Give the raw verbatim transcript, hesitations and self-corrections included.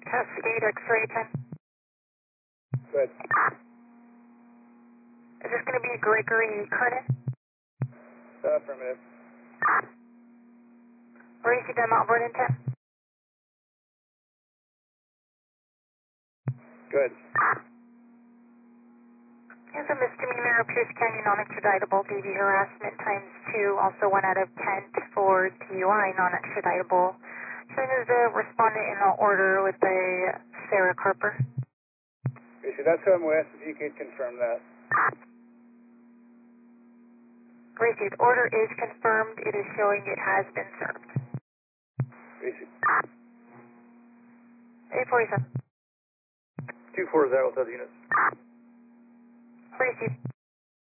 Cascade X-ray ten. Good. Is this going to be Gregory Kernan? Uh, affirmative. Racy to Mount Vernon ten. Good. Here's a misdemeanor, Pierce Canyon non-extraditable, D V harassment times two, also one out of ten for D U I non-extraditable. Showing as the respondent in order with a Sarah Carper. Racy, that's who I'm with, if you could confirm that. Racy, the order is confirmed. It is showing it has been served. Racy. eight forty-seven. two four zero with those units. Racy.